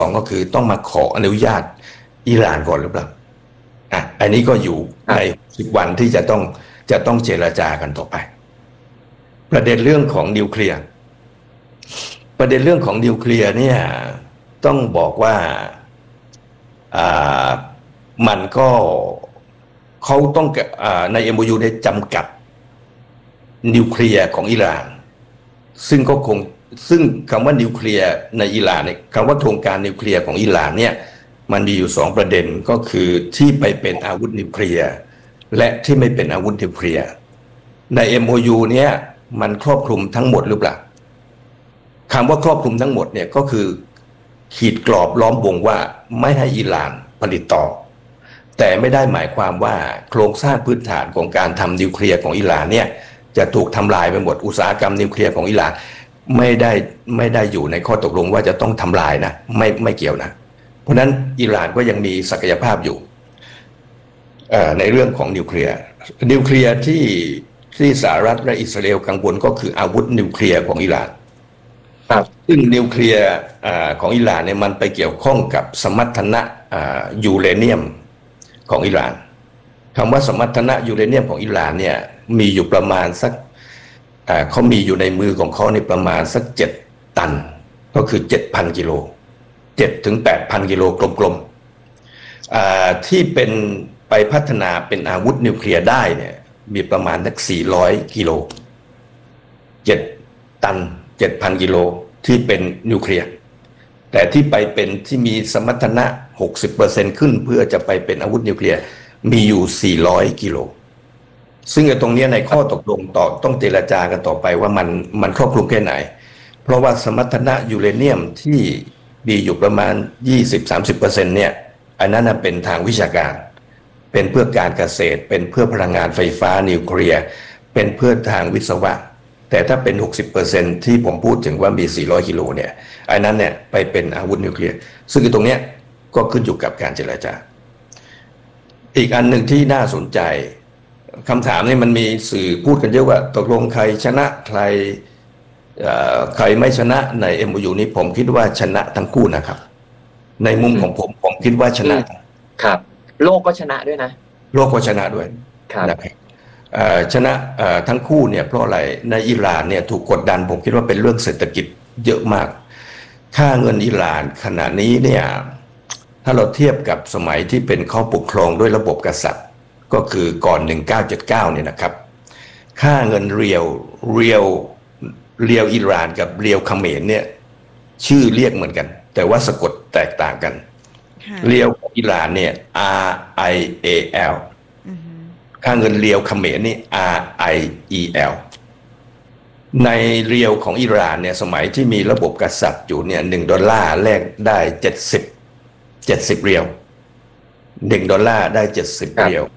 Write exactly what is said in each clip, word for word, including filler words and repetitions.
องก็คือต้องมาขออนุญาตอิหร่านก่อนหรือเปล่าอ่ะอันนี้ก็อยู่ในสิบวันที่จะต้องจะต้องเจรจากันต่อไปประเด็นเรื่องของนิวเคลียร์ประเด็นเรื่องของนิวเคลียร์เนี่ยต้องบอกว่าอ่ามันก็เขาต้องอ่าใน เอ็ม โอ ยู ได้จำกัดนิวเคลียร์ของอิหร่านซึ่งก็คงซึ่งคำว่านิวเคลียร์ในอิหร่านเนี่ยคำว่าโครงการนิวเคลียร์ของอิหร่านเนี่ยมันมีอยู่สองประเด็นก็คือที่ไปเป็นอาวุธนิวเคลียร์และที่ไม่เป็นอาวุธนิวเคลียร์ใน เอ็ม โอ ยู เนี่ยมันครอบคลุมทั้งหมดหรือเปล่าคำว่าครอบคลุมทั้งหมดเนี่ยก็คือขีดกรอบล้อมวงว่าไม่ให้อิหร่านผลิตต่อแต่ไม่ได้หมายความว่าโครงสร้างพื้นฐานของการทำนิวเคลียร์ของอิหร่านเนี่ยจะถูกทำลายไปหมดอุตสาหกรรมนิวเคลียร์ของอิหร่านไม่ได้ไม่ได้อยู่ในข้อตกลงว่าจะต้องทำลายนะไม่ไม่เกี่ยวนะเพราะนั้นอิหร่านก็ยังมีศักยภาพอยู่ในเรื่องของนิวเคลียร์นิวเคลียร์ที่ที่สหรัฐและอิสราเอลกังวลก็คืออาวุธนิวเคลียร์ของอิหร่านซึ่งนิวเคลียร์ของอิหร่านเนี่ยมันไปเกี่ยวข้องกับสมรรถนะยูเรเนียมของอิหร่านคำว่าสมรรถนะยูเรเนียมของอิหร่านเนี่ยมีอยู่ประมาณสักเขามีอยู่ในมือของเขาในประมาณสักเจ็ดตันก็คือเจ็ดพันกิโลเจ็ดถึงแปดพันกิโลกลมๆที่เป็นไปพัฒนาเป็นอาวุธนิวเคลียร์ได้เนี่ยมีประมาณสักสี่ร้อยกิโลเจ็ดตันเจ็ดพันกิโลที่เป็นนิวเคลียร์แต่ที่ไปเป็นที่มีสมรรถนะ หกสิบเปอร์เซ็นต์ ขึ้นเพื่อจะไปเป็นอาวุธนิวเคลียร์มีอยู่สี่ร้อยกิโลซึ่งตรงนี้ในข้อตกลงต่อต้องเจรจากันต่อไปว่ามันมันครอบคลุมแค่ไหนเพราะว่าสมรรถนะยูเรเนียมที่มีอยู่ประมาณ ยี่สิบถึงสามสิบเปอร์เซ็นต์ เนี่ยอันนั้นเป็นทางวิชาการเป็นเพื่อการเกษตรเป็นเพื่อพลังงานไฟฟ้านิวเคลียร์เป็นเพื่อทางวิศวะแต่ถ้าเป็น หกสิบเปอร์เซ็นต์ ที่ผมพูดถึงว่ามีสี่ร้อยกิโลเนี่ยอันนั้นเนี่ยไปเป็นอาวุธนิวเคลียร์ซึ่งตรงเนี้ยก็ขึ้นอยู่กับการเจรจาอีกอันหนึ่งที่น่าสนใจคำถามนี้มันมีสื่อพูดกันเยอะว่าตกลงใครชนะใครใครไม่ชนะใน เอ็ม โอ ยู นี้ผมคิดว่าชนะทั้งคู่นะครับในมุมของผมผมคิดว่าชนะครับโลกก็ชนะด้วยนะโลกก็ชนะด้วยนะครับชนะทั้งคู่เนี่ยเพราะอะไรในอิหร่านเนี่ยถูกกดดันผมคิดว่าเป็นเรื่องเศรษฐกิจเยอะมากค่าเงินอิหร่านขณะนี้เนี่ยถ้าเราเทียบกับสมัยที่เป็นเขาปกครองด้วยระบบกษัตริย์ก็คือก่อนหนึ่งพันเก้าร้อยเจ็ดสิบเก้าเนี่ยนะครับค่าเงินเรียวเรียวเรียวอิหร่านกับเรียวเขมรเนี่ยชื่อเรียกเหมือนกันแต่ว่าสะกดแตกต่างกันเรียวของอิหร่านเนี่ย R I A L ค่าเงินเรียวเขมรนี่ R I E L ในเรียวของอิหร่านเนี่ยสมัยที่มีระบบกษัตริย์อยู่เนี่ยหนึ่งดอลลาร์แลกได้เจ็ดสิบเจ็ดสิบเรียวหนึ่งดอลลาร์ได้เจ็ดสิบเรียว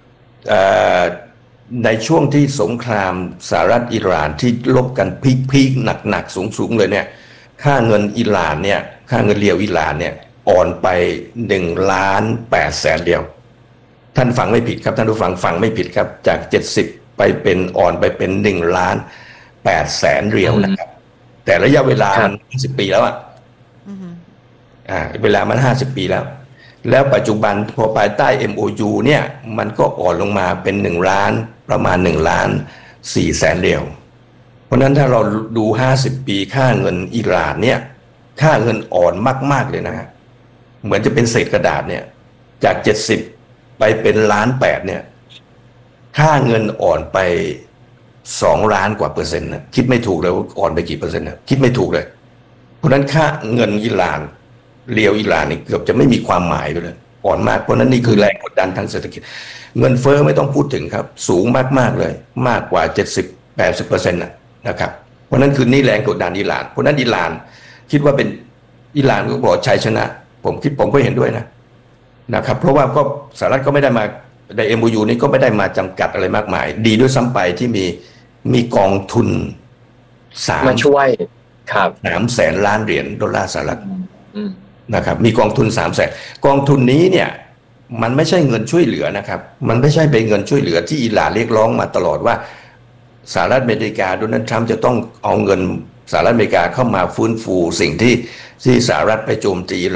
ในช่วงที่สงครามสหรัฐอิหร่านที่ลบกันพีคๆหนักๆสูงๆเลยเนี่ยค่าเงินอิหร่านเนี่ยค่าเงินเรียวอิหร่านเนี่ยอ่อนไปหนึ่งล้านแปดแสนเรียวท่านฟังไม่ผิดครับท่านผู้ฟังฟังไม่ผิดครับจากเจ็ดสิบไปเป็นอ่อนไปเป็นหนึ่งล้านแปดแสนเรียวนะครับแต่ระยะเวลามันห้าสิบปีแล้วอ่ะอ่าเวลามันห้าสิบปีแล้วแล้วปัจจุบันพอภายใต้ เอ็ม โอ ยู เนี่ยมันก็อ่อนลงมาเป็นหนึ่งล้านประมาณหนึ่งล้านสี่แสนเรียวเพราะนั้นถ้าเราดูห้าสิบปีค่าเงินอิหร่านเนี่ยค่าเงินอ่อนมากๆเลยนะฮะเหมือนจะเป็นเศษกระดาษเนี่ยจากเจ็ดสิบไปเป็นล้านแปดเนี่ยค่าเงินอ่อนไปสองล้านกว่าเปอร์เซ็นต์นะคิดไม่ถูกเลยว่าอ่อนไปกี่เปอร์เซ็นต์นะคิดไม่ถูกเลยเพราะนั้นค่าเงินอิหร่านเรียวอิหร่านนี่เกือบจะไม่มีความหมายเลยอ่อนมากเพราะนั้นนี่คือแรงกดดันทางเศรษฐกิจเงินเฟ้อไม่ต้องพูดถึงครับสูงมากๆเลยมากกว่าเจ็ดสิบ แปดสิบเปอร์เซ็นต์นะครับเพราะนั้นคือนี่แรงกดดันอิหร่านเพราะนั้นอิหร่านคิดว่าเป็นอิหร่านก็บอกชัยชนะผมคิดผมก็เห็นด้วยนะนะครับเพราะว่าก็สหรัฐก็ไม่ได้มาใน เอ็ม โอ ยู นี้ก็ไม่ได้มาจำกัดอะไรมากมายดีด้วยซ้ำไปที่มีมีกองทุนสามมาช่วยครับสามแสนล้านเหรียญดอลลาร์สหรัฐนะครับมีกองทุนสามแสนกองทุนนี้เนี่ยมันไม่ใช่เงินช่วยเหลือนะครับมันไม่ใช่เป็นเงินช่วยเหลือที่อิหร่านเรียกร้องมาตลอดว่าสหรัฐอเมริกาโดนัลด์ทรัมป์จะต้องเอาเงินสหรัฐอเมริกาเข้ามาฟื้นฟูสิ่งที่ที่สหรัฐไปโจมตี